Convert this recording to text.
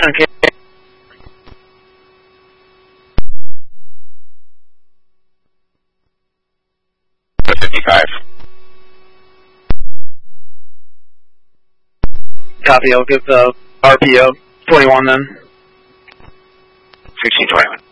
Okay. 55. Copy, I'll give the RPO 21 then. 1621.